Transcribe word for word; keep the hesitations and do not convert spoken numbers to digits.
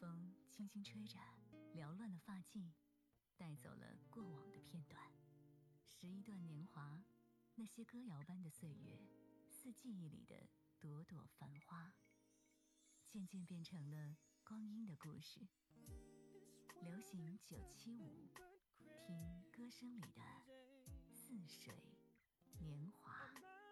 风轻轻吹着，缭乱的发髻，带走了过往的片段。拾一段年华，那些歌谣般的岁月，似记忆里的朵朵繁花，渐渐变成了光阴的故事。流行九七五，听歌声里的似水年华。